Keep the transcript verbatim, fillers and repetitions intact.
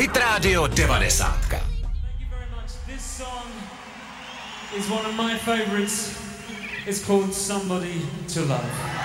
Hit Radio devadesát. This song is one of my favorites. It's called Somebody to Love.